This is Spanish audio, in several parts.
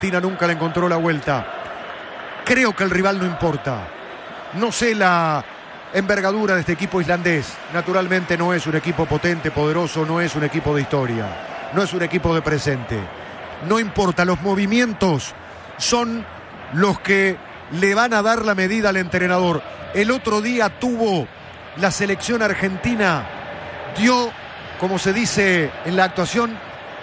Argentina nunca le encontró la vuelta. Creo que el rival no importa. No sé la envergadura de este equipo islandés. Naturalmente no es un equipo potente, poderoso, no es un equipo de historia, no es un equipo de presente. No importa, los movimientos son los que le van a dar la medida al entrenador. El otro día tuvo la selección argentina, dio, como se dice en la actuación,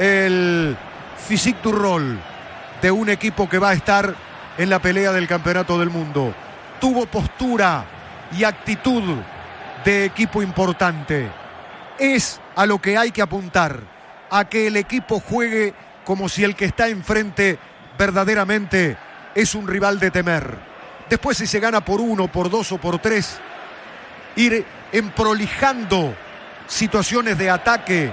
el physique du rôle de un equipo que va a estar en la pelea del campeonato del mundo. Tuvo postura y actitud de equipo importante. Es a lo que hay que apuntar, a que el equipo juegue como si el que está enfrente verdaderamente es un rival de temer. Después, si se gana por 1, por 2 o por 3, ir emprolijando situaciones de ataque,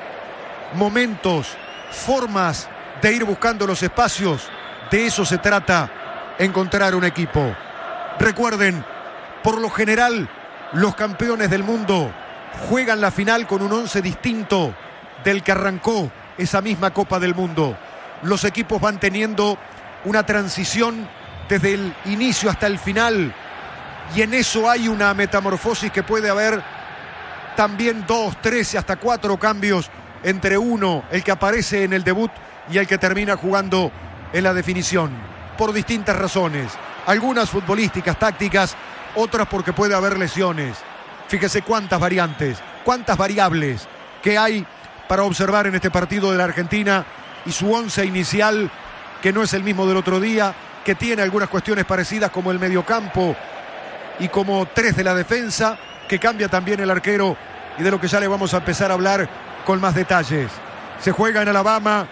momentos, formas de ir buscando los espacios. De eso se trata, encontrar un equipo. Recuerden, por lo general, los campeones del mundo juegan la final con un 11 distinto del que arrancó esa misma Copa del Mundo. Los equipos van teniendo una transición desde el inicio hasta el final, y en eso hay una metamorfosis que puede haber también 2, 3 y hasta 4 cambios entre uno, el que aparece en el debut, y el que termina jugando en la definición, por distintas razones, algunas futbolísticas, tácticas, otras porque puede haber lesiones. Fíjese cuántas variantes, cuántas variables que hay para observar en este partido de la Argentina, y su 11 inicial, que no es el mismo del otro día, que tiene algunas cuestiones parecidas como el mediocampo y como 3 de la defensa, que cambia también el arquero, y de lo que ya le vamos a empezar a hablar con más detalles. Se juega en Alabama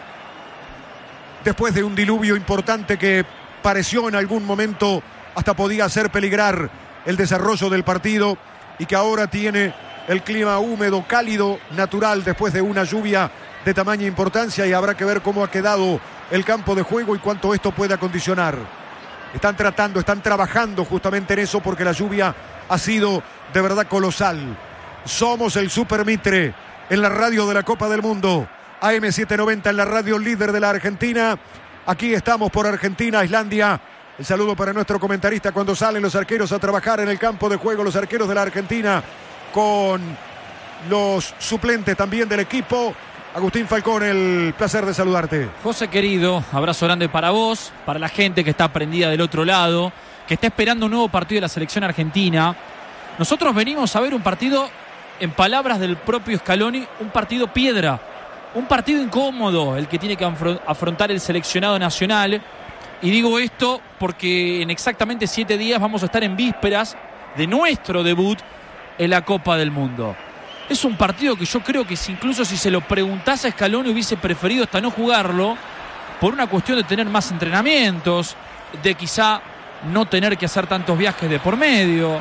después de un diluvio importante que pareció en algún momento hasta podía hacer peligrar el desarrollo del partido, y que ahora tiene el clima húmedo, cálido, natural después de una lluvia de tamaña importancia, y habrá que ver cómo ha quedado el campo de juego y cuánto esto puede acondicionar. Están trabajando justamente en eso, porque la lluvia ha sido de verdad colosal. Somos el Super Mitre en la radio de la Copa del Mundo, AM790 en la radio líder de la Argentina. Aquí estamos por Argentina, Islandia. El saludo para nuestro comentarista cuando salen los arqueros a trabajar en el campo de juego, los arqueros de la Argentina, con los suplentes también del equipo. Agustín Falcón, el placer de saludarte. José querido, abrazo grande para vos, para la gente que está prendida del otro lado, que está esperando un nuevo partido de la selección argentina. Nosotros venimos a ver un partido, en palabras del propio Scaloni, un partido piedra, un partido incómodo, el que tiene que afrontar el seleccionado nacional. Y digo esto porque en exactamente 7 días vamos a estar en vísperas de nuestro debut en la Copa del Mundo. Es un partido que yo creo que incluso si se lo preguntase a Scaloni hubiese preferido hasta no jugarlo, por una cuestión de tener más entrenamientos, de quizá no tener que hacer tantos viajes de por medio,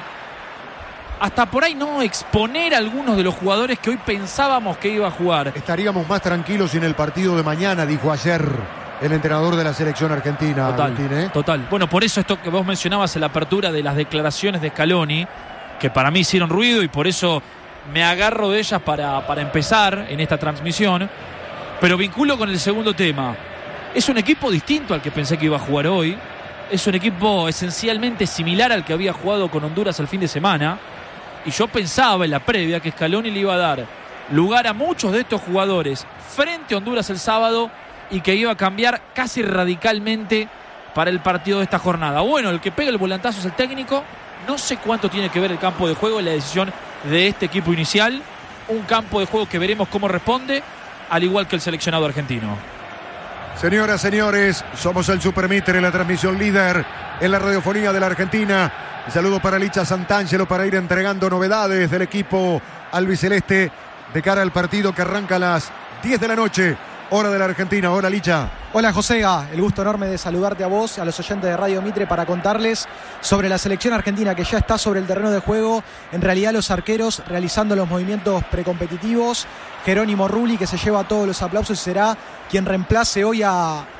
hasta por ahí no exponer a algunos de los jugadores que hoy pensábamos que iba a jugar. Estaríamos más tranquilos en el partido de mañana, dijo ayer el entrenador de la selección argentina. Total, Agustín, total. Bueno, por eso esto que vos mencionabas en la apertura de las declaraciones de Scaloni, que para mí hicieron ruido, y por eso me agarro de ellas para empezar en esta transmisión, pero vinculo con el segundo tema. Es un equipo distinto al que pensé que iba a jugar hoy. Es un equipo esencialmente similar al que había jugado con Honduras el fin de semana, y yo pensaba en la previa que Scaloni le iba a dar lugar a muchos de estos jugadores frente a Honduras el sábado, y que iba a cambiar casi radicalmente para el partido de esta jornada. Bueno, el que pega el volantazo es el técnico. No sé cuánto tiene que ver el campo de juego en la decisión de este equipo inicial. Un campo de juego que veremos cómo responde, al igual que el seleccionado argentino. Señoras, señores, somos el Super Mitre, la transmisión líder en la radiofonía de la Argentina. Un saludo para Licha Santangelo para ir entregando novedades del equipo albiceleste de cara al partido que arranca a las 10 de la noche, hora de la Argentina. Hola, Licha. Hola, Josega. El gusto enorme de saludarte a vos, a los oyentes de Radio Mitre, para contarles sobre la selección argentina que ya está sobre el terreno de juego. En realidad, los arqueros realizando los movimientos precompetitivos. Jerónimo Rulli, que se lleva todos los aplausos y será quien reemplace hoy a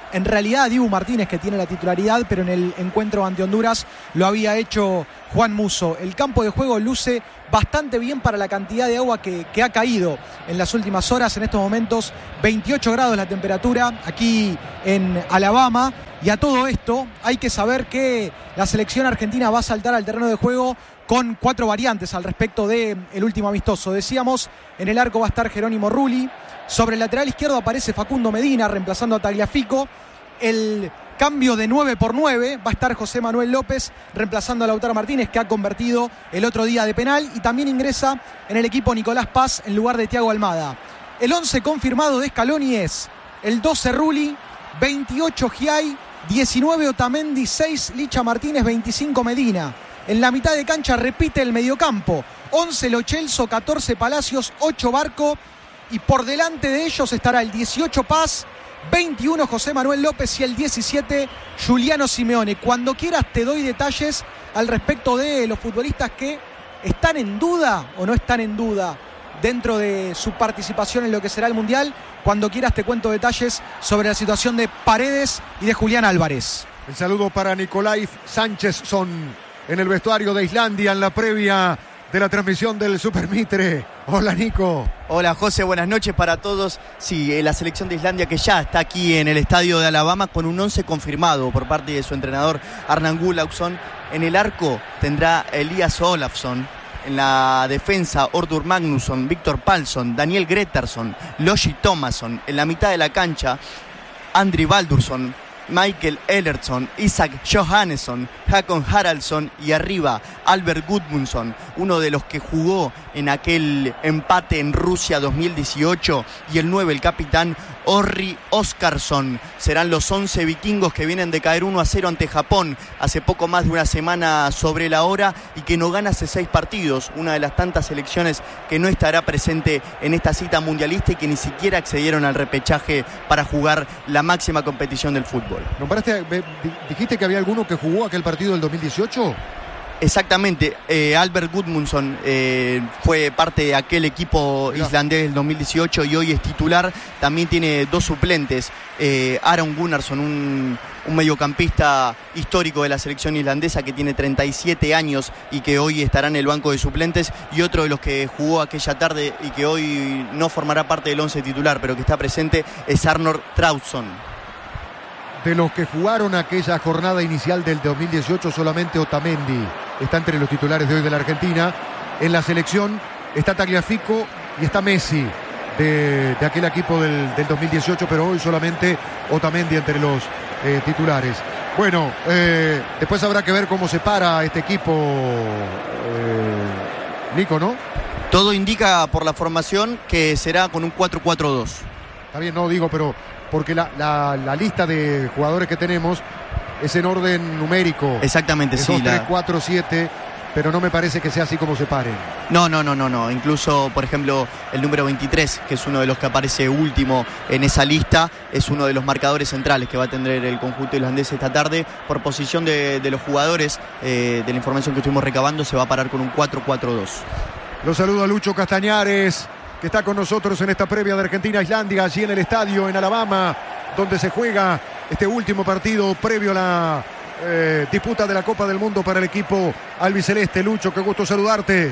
en realidad Dibu Martínez, que tiene la titularidad, pero en el encuentro ante Honduras lo había hecho Juan Musso. El campo de juego luce bastante bien para la cantidad de agua que ha caído en las últimas horas. En estos momentos 28 grados la temperatura aquí en Alabama. Y a todo esto hay que saber que la selección argentina va a saltar al terreno de juego con 4 variantes al respecto del último amistoso. Decíamos, en el arco va a estar Jerónimo Rulli. Sobre el lateral izquierdo aparece Facundo Medina reemplazando a Tagliafico. El cambio de 9 por 9 va a estar José Manuel López reemplazando a Lautaro Martínez, que ha convertido el otro día de penal. Y también ingresa en el equipo Nicolás Paz en lugar de Thiago Almada. El 11 confirmado de Scaloni es el 12 Rulli, 28 Giai, 19 Otamendi, 6 Licha Martínez, 25 Medina. En la mitad de cancha repite el mediocampo: 11 Lo Celso, 14 Palacios, 8 Barco. Y por delante de ellos estará el 18 Paz, 21 José Manuel López y el 17 Giuliano Simeone. Cuando quieras te doy detalles al respecto de los futbolistas que están en duda o no están en duda dentro de su participación en lo que será el Mundial. Cuando quieras te cuento detalles sobre la situación de Paredes y de Julián Álvarez. El saludo para Nicolai Sánchez-Son en el vestuario de Islandia en la previa de la transmisión del Super Mitre. Hola, Nico. Hola, José, buenas noches para todos. Sí, la selección de Islandia que ya está aquí en el estadio de Alabama con un 11 confirmado por parte de su entrenador Arnar Gulausson. En el arco tendrá Elias Olafsson. En la defensa, Ordur Magnusson, Víctor Palsson, Daniel Gretarsson, Logi Thomasson. En la mitad de la cancha, Andri Baldursson, Michael Ellertsson, Isaac Johannesson, Hakon Haraldsson y arriba Albert Gudmundsson, uno de los que jugó en aquel empate en Rusia 2018, y el 9, el capitán Orri Oskarsson. Serán los 11 vikingos que vienen de caer 1-0 ante Japón hace poco más de una semana sobre la hora y que no gana hace 6 partidos, una de las tantas selecciones que no estará presente en esta cita mundialista y que ni siquiera accedieron al repechaje para jugar la máxima competición del fútbol. ¿Dijiste que había alguno que jugó aquel partido del 2018? Exactamente, Albert Gudmundsson fue parte de aquel equipo islandés del 2018 y hoy es titular. También tiene 2 suplentes, Aron Gunnarsson, un mediocampista histórico de la selección islandesa que tiene 37 años y que hoy estará en el banco de suplentes, y otro de los que jugó aquella tarde y que hoy no formará parte del 11 titular, pero que está presente, es Arnór Trautsson. De los que jugaron aquella jornada inicial del 2018, solamente Otamendi está entre los titulares de hoy de la Argentina. En la selección está Tagliafico y está Messi de aquel equipo del 2018, pero hoy solamente Otamendi entre los titulares. Bueno, después habrá que ver cómo se para este equipo, Nico, ¿no? Todo indica por la formación que será con un 4-4-2. Está bien, no digo, pero porque la lista de jugadores que tenemos es en orden numérico. Exactamente, es sí. 2, 3, 4, 7, pero no me parece que sea así como se paren. No. Incluso, por ejemplo, el número 23, que es uno de los que aparece último en esa lista, es uno de los marcadores centrales que va a tener el conjunto islandés esta tarde. Por posición de los jugadores, de la información que estuvimos recabando, se va a parar con un 4-4-2. Los saludo a Lucho Castañares, que está con nosotros en esta previa de Argentina-Islandia, allí en el estadio en Alabama, donde se juega este último partido previo a la disputa de la Copa del Mundo para el equipo albiceleste. Lucho, qué gusto saludarte.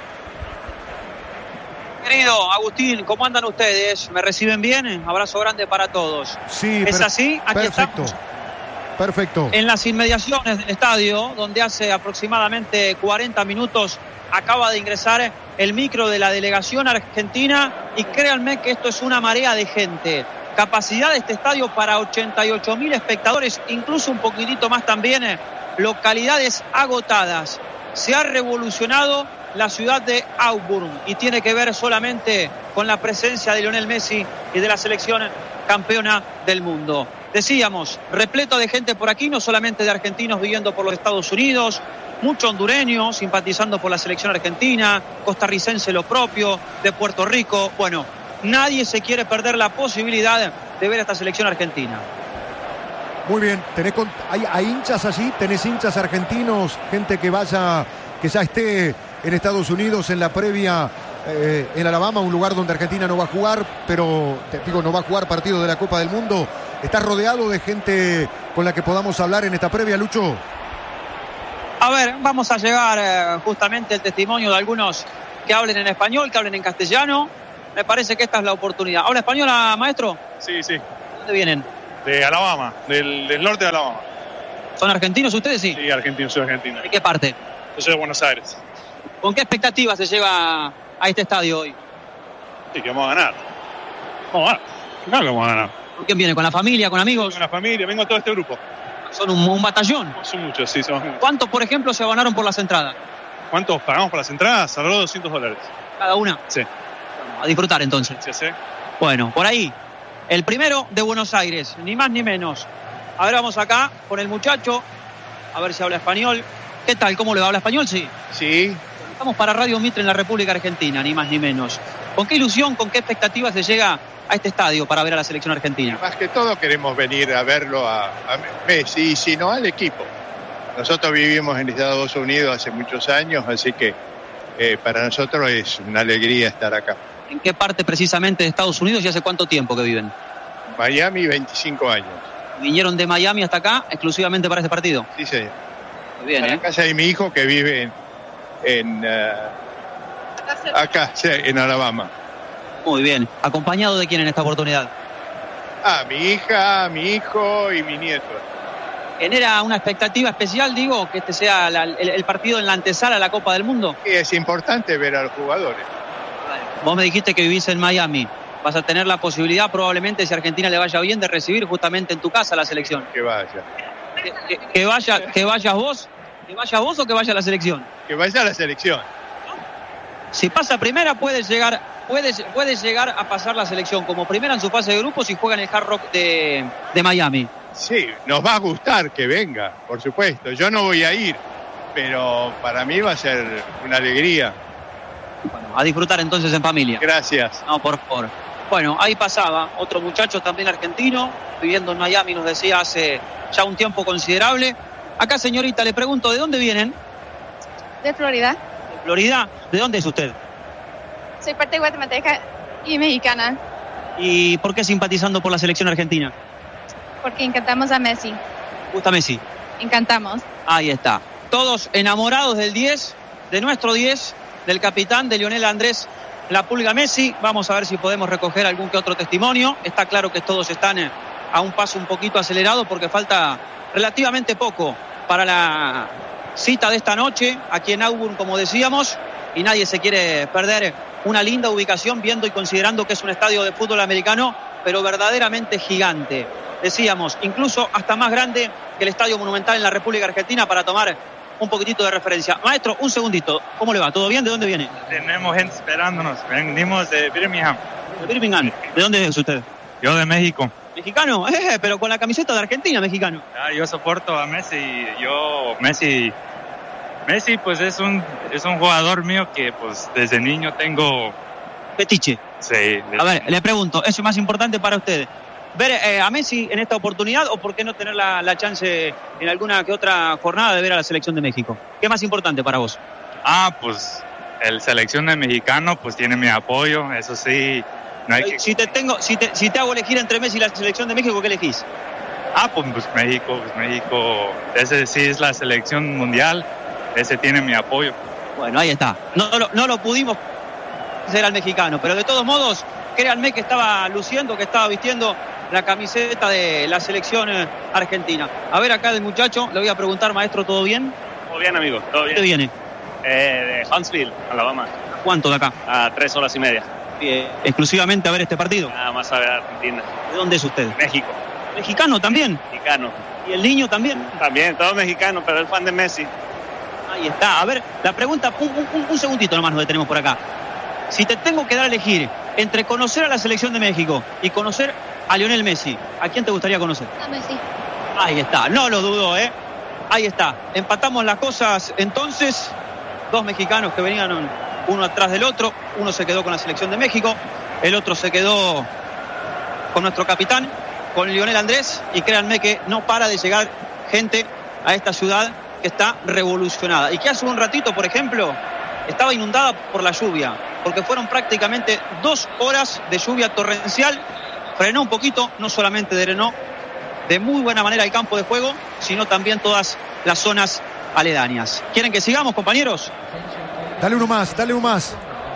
Querido Agustín, ¿cómo andan ustedes? ¿Me reciben bien? Abrazo grande para todos. Sí, ¿es así? Aquí perfecto. Estamos. Perfecto. En las inmediaciones del estadio, donde hace aproximadamente 40 minutos acaba de ingresar el micro de la delegación argentina, y créanme que esto es una marea de gente. Capacidad de este estadio para 88.000 espectadores, incluso un poquitito más también. Localidades agotadas. Se ha revolucionado la ciudad de Auburn y tiene que ver solamente con la presencia de Lionel Messi y de la selección campeona del mundo. Decíamos, repleto de gente por aquí, no solamente de argentinos viviendo por los Estados Unidos, mucho hondureño simpatizando por la selección argentina, costarricense lo propio, de Puerto Rico. Bueno, nadie se quiere perder la posibilidad de ver a esta selección argentina. Muy bien, hay hinchas allí, tenés hinchas argentinos, gente que ya esté en Estados Unidos en la previa en Alabama, un lugar donde Argentina no va a jugar, pero te digo, no va a jugar partido de la Copa del Mundo. ¿Estás rodeado de gente con la que podamos hablar en esta previa, Lucho? A ver, vamos a llevar justamente el testimonio de algunos que hablen en español, que hablen en castellano. Me parece que esta es la oportunidad. ¿Habla española, maestro? Sí, sí. ¿De dónde vienen? De Alabama, del norte de Alabama. ¿Son argentinos ustedes? Sí. Sí, argentino, soy argentino. ¿De qué parte? Yo soy de Buenos Aires. ¿Con qué expectativas se lleva a este estadio hoy? Sí, que vamos a ganar. Vamos a ganar. Claro que vamos a ganar. ¿Con quién viene? ¿Con la familia? ¿Con amigos? Con la familia, vengo a todo este grupo. ¿Son un batallón? Son muchos, sí, somos muchos. ¿Cuántos, por ejemplo, se abonaron por las entradas? ¿Cuántos pagamos por las entradas? Alrededor de $200. ¿Cada una? Sí. Bueno, a disfrutar entonces. ¿Sí, sí? Bueno, por ahí. El primero de Buenos Aires, ni más ni menos. A ver, vamos acá con el muchacho. A ver si habla español. ¿Qué tal? ¿Cómo le va? ¿Habla español? Sí. Sí. Estamos para Radio Mitre en la República Argentina, ni más ni menos. ¿Con qué ilusión, con qué expectativas se llega a este estadio para ver a la selección argentina? Más que todo queremos venir a verlo a Messi, y si no al equipo. Nosotros vivimos en Estados Unidos hace muchos años, así que para nosotros es una alegría estar acá. ¿En qué parte precisamente de Estados Unidos y hace cuánto tiempo que viven? Miami, 25 años. ¿Vinieron de Miami hasta acá exclusivamente para este partido? Sí, señor. Muy bien, A la casa de mi hijo que vive acá, en Alabama. Muy bien. ¿Acompañado de quién en esta oportunidad? Mi hija, mi hijo y mi nieto. ¿Genera una expectativa especial, digo, que este sea el partido en la antesala a la Copa del Mundo? Y es importante ver a los jugadores. Vos me dijiste que vivís en Miami. Vas a tener la posibilidad, probablemente, si a Argentina le vaya bien, de recibir justamente en tu casa la selección. Que vaya. ¿Que vayas vos? ¿Que vayas vos o que vaya la selección? Que vaya a la selección. Si pasa primera, puede llegar a pasar la selección como primera en su fase de grupos y juega en el Hard Rock de Miami. Sí, nos va a gustar que venga, por supuesto. Yo no voy a ir, pero para mí va a ser una alegría. Bueno, a disfrutar entonces en familia. Gracias. No, por favor. Bueno, ahí pasaba otro muchacho también argentino, viviendo en Miami, nos decía hace ya un tiempo considerable. Acá, señorita, le pregunto, ¿de dónde vienen? De Florida. ¿De Florida? ¿De dónde es usted? Soy parte guatemalteca y mexicana, ¿Y por qué simpatizando por la selección argentina? porque encantamos a Messi. Gusta Messi. Encantamos. Ahí está. Todos enamorados del 10, de nuestro 10, del capitán, de Lionel Andrés La Pulga Messi. Vamos a ver si podemos recoger algún que otro testimonio. Está claro que todos están a un paso un poquito acelerado porque falta relativamente poco para la cita de esta noche aquí en Auburn, como decíamos, y nadie se quiere perder una linda ubicación viendo y considerando que es un estadio de fútbol americano, pero verdaderamente gigante. Decíamos, incluso hasta más grande que el Estadio Monumental en la República Argentina, para tomar un poquitito de referencia. Maestro, un segundito, ¿cómo le va? ¿Todo bien? ¿De dónde viene? Tenemos gente esperándonos, venimos de Birmingham. De Birmingham. ¿De dónde es usted? Yo de México. ¿Mexicano? Pero con la camiseta de Argentina, mexicano. Yo soporto a Messi. Messi pues es un jugador mío que pues desde niño tengo... Fetiche. Sí. A ver, le pregunto, ¿eso es más importante para usted? ¿Ver a Messi en esta oportunidad o por qué no tener la chance en alguna que otra jornada de ver a la selección de México? ¿Qué es más importante para vos? Pues el selección de mexicano pues tiene mi apoyo, eso sí. No hay que... Si te hago elegir entre Messi y la selección de México, ¿qué elegís? Pues México, ese sí es la selección mundial, ese tiene mi apoyo. Bueno, ahí está. No lo pudimos hacer al mexicano, pero de todos modos, créanme que estaba luciendo, que estaba vistiendo la camiseta de la selección argentina. A ver, acá del muchacho, le voy a preguntar, maestro, ¿todo bien? Todo bien, amigo, todo bien. ¿Dónde viene? De Huntsville, Alabama. ¿Cuánto de acá? A 3 horas y media. Exclusivamente a ver este partido. Nada más a ver Argentina. ¿De dónde es usted? México. ¿Mexicano también? Mexicano. ¿Y el niño también? También, todo mexicano, pero el fan de Messi. Ahí está. A ver, la pregunta, un segundito nomás nos detenemos por acá. Si te tengo que dar a elegir entre conocer a la selección de México y conocer a Lionel Messi, ¿a quién te gustaría conocer? A Messi. Ahí está, no lo dudo, Ahí está. Empatamos las cosas entonces. Dos mexicanos que venían uno atrás del otro. Uno se quedó con la selección de México, el otro se quedó con nuestro capitán, con Lionel Andrés, y créanme que no para de llegar gente a esta ciudad que está revolucionada y que hace un ratito, por ejemplo, estaba inundada por la lluvia, porque fueron prácticamente 2 horas de lluvia torrencial. Frenó un poquito, no solamente drenó de muy buena manera el campo de juego, sino también todas las zonas aledañas. ¿Quieren que sigamos, compañeros? Dale uno más, dale uno más.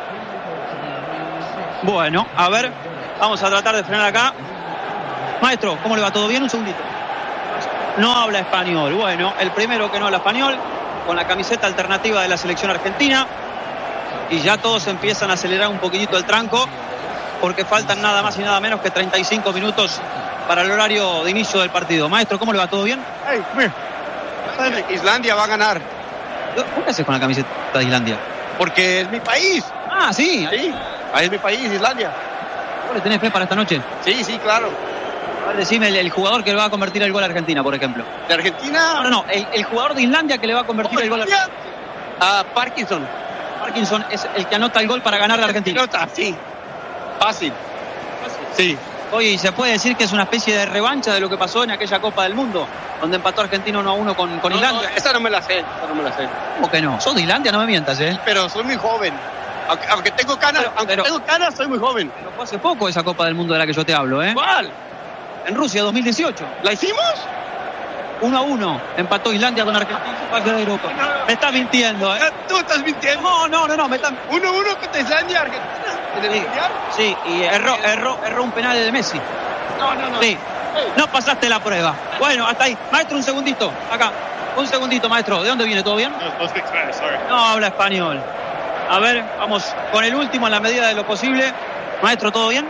Bueno, a ver, vamos a tratar de frenar acá. Maestro, ¿cómo le va? ¿Todo bien? Un segundito. No habla español. Bueno, el primero que no habla español, con la camiseta alternativa de la selección argentina. Y ya todos empiezan a acelerar un poquitito el tranco, porque faltan nada más y nada menos que 35 minutos para el horario de inicio del partido. Maestro, ¿cómo le va? ¿Todo bien? Hey, Islandia va a ganar. ¿Por qué haces con la camiseta de Islandia? Porque es mi país. Ah, sí. Sí, es mi país, Islandia. ¿Vos le tenés fe para esta noche? Sí, claro. A ver, decime el jugador que le va a convertir el gol a Argentina, por ejemplo. ¿De Argentina? No. El jugador de Islandia que le va a convertir el gol a Argentina. Parkinson. Parkinson es el que anota el gol para ganar la Argentina. Sí. Fácil. Sí. Oye, ¿y se puede decir que es una especie de revancha de lo que pasó en aquella Copa del Mundo, donde empató Argentina 1-1 con Islandia? Esa no me la sé. ¿Cómo que no? Sos de Islandia, no me mientas, ¿eh? Pero soy muy joven. Aunque tengo canas, soy muy joven. Pero fue hace poco esa Copa del Mundo de la que yo te hablo, ¿eh? ¿Cuál? En Rusia, 2018. ¿La hicimos? 1-1. Empató Islandia con Argentina. De Europa. Me estás mintiendo, ¿eh? ¿Tú estás mintiendo? No. 1-1 contra Islandia, Argentina. ¿En el Mundial? Sí, y erró un penal de Messi. No. Sí. No pasaste la prueba. Bueno, hasta ahí. Maestro, un segundito. Acá. Un segundito, maestro. ¿De dónde viene? ¿Todo bien? No habla español. A ver, vamos con el último en la medida de lo posible. Maestro, ¿todo bien?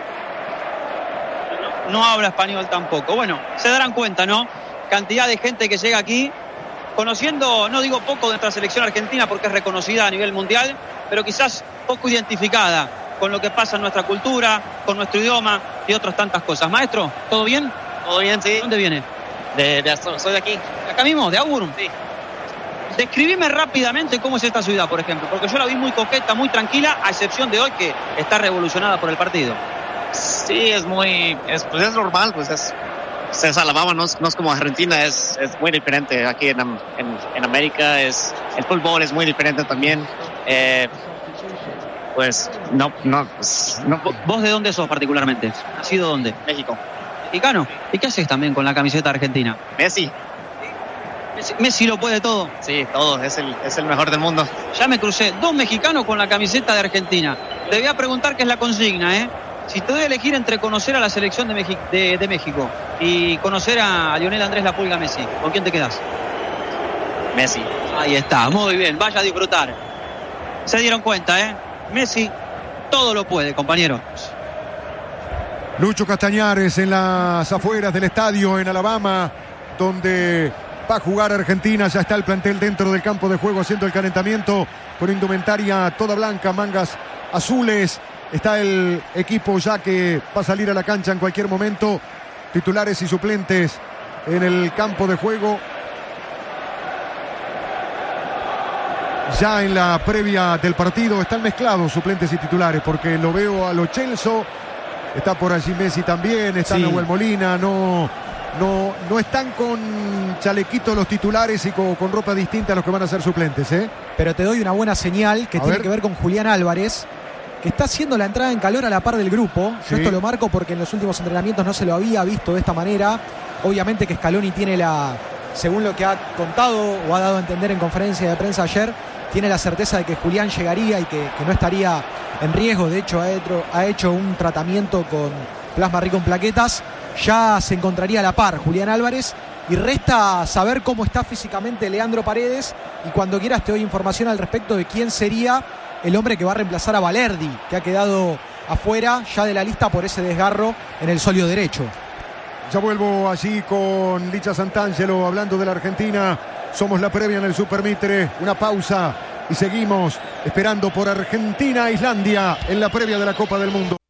No habla español tampoco. Bueno, se darán cuenta, ¿no? Cantidad de gente que llega aquí conociendo, no digo poco de nuestra selección argentina porque es reconocida a nivel mundial, pero quizás poco identificada con lo que pasa en nuestra cultura, con nuestro idioma y otras tantas cosas. Maestro, ¿todo bien? Todo bien, sí. ¿Dónde viene? Soy de aquí. ¿De acá mismo? ¿De Auburn? Sí. Describime rápidamente cómo es esta ciudad, por ejemplo, porque yo la vi muy coqueta, muy tranquila, a excepción de hoy que está revolucionada por el partido. Sí, es normal, pues es Alabama, no es como Argentina, es muy diferente. Aquí en América el fútbol es muy diferente también. Pues no. ¿Vos de dónde sos particularmente? ¿Nacido dónde? México. ¿Mexicano? ¿Y qué haces también con la camiseta argentina? Messi lo puede todo. Sí, todo, es el mejor del mundo. Ya me crucé 2 mexicanos con la camiseta de Argentina. Te voy a preguntar qué es la consigna, ¿eh? Si te doy a elegir entre conocer a la selección de México y conocer a Lionel Andrés La Pulga Messi, ¿con quién te quedas? Messi. Ahí está, muy bien, vaya a disfrutar. Se dieron cuenta, ¿eh? Messi todo lo puede, compañeros. Lucho Castañares en las afueras del estadio en Alabama, donde va a jugar Argentina. Ya está el plantel dentro del campo de juego haciendo el calentamiento con indumentaria toda blanca, mangas azules. Está el equipo ya que va a salir a la cancha en cualquier momento. Titulares y suplentes en el campo de juego. Ya en la previa del partido están mezclados suplentes y titulares, porque lo veo a Lo Celso. Está por allí Messi también. Está Nahuel Molina. No están con chalequitos los titulares y con ropa distinta a los que van a ser suplentes, ¿eh? Pero te doy una buena señal que tiene que ver con Julián Álvarez, que está haciendo la entrada en calor a la par del grupo. Yo esto lo marco porque en los últimos entrenamientos no se lo había visto de esta manera. Obviamente que Scaloni tiene según lo que ha contado o ha dado a entender en conferencia de prensa ayer, tiene la certeza de que Julián llegaría y que no estaría en riesgo. De hecho, ha hecho un tratamiento con plasma rico en plaquetas. Ya se encontraría a la par Julián Álvarez y resta saber cómo está físicamente Leandro Paredes, y cuando quieras te doy información al respecto de quién sería el hombre que va a reemplazar a Valerdi, que ha quedado afuera ya de la lista por ese desgarro en el sóleo derecho. Ya vuelvo allí con Licha Santangelo hablando de la Argentina. Somos la previa en el Super Mitre. Una pausa y seguimos esperando por Argentina-Islandia en la previa de la Copa del Mundo.